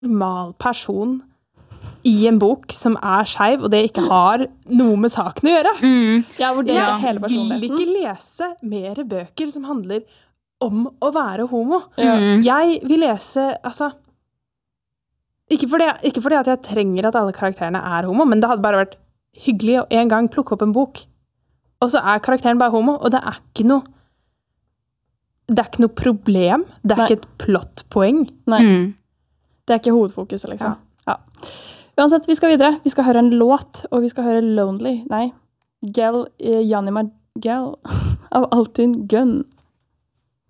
normal person i en bok som skeiv, og det ikke har noe med saken å gjøre. Ja, hvor det er hele Jeg vil personligheten. ikke lese mer bøker som handler om å være homo. Ja. Jeg vil lese, altså, ikke fordi at jeg trenger at alle karakterene homo, men det hadde bare vært hyggelig å en gang plukke opp en bok, og så karakteren bare homo, og det ikke noe problem, det Nei. ikke et plottpoeng. Nei, det ikke hovedfokuset, liksom. Ja. Uansett, vi skal videre. Vi skal høre en låt, og vi skal høre Lonely. Nei, Gel, Janima Gel av Altin Gunn.